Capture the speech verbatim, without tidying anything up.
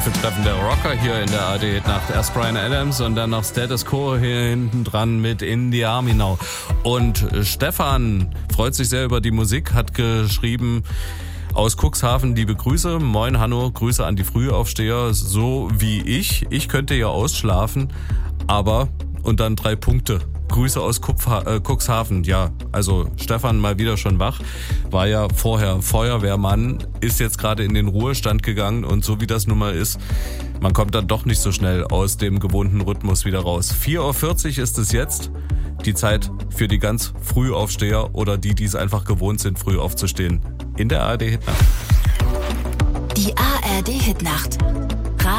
Gipfeltreffen der Rocker hier in der A R D-Nacht. Erst Bryan Adams und dann noch Status Quo hier hinten dran mit In the Army Now. Und Stefan freut sich sehr über die Musik, hat geschrieben aus Cuxhaven, liebe Grüße. Moin Hanno, Grüße an die Frühaufsteher, so wie ich. Ich könnte ja ausschlafen, aber und dann drei Punkte. Grüße aus Kupfha- äh, Cuxhaven. Ja, also Stefan mal wieder schon wach. War ja vorher Feuerwehrmann, ist jetzt gerade in den Ruhestand gegangen und so wie das nun mal ist, man kommt dann doch nicht so schnell aus dem gewohnten Rhythmus wieder raus. vier Uhr vierzig ist es jetzt. Die Zeit für die ganz Frühaufsteher oder die, die es einfach gewohnt sind, früh aufzustehen. In der A R D-Hitnacht. Die A R D-Hitnacht.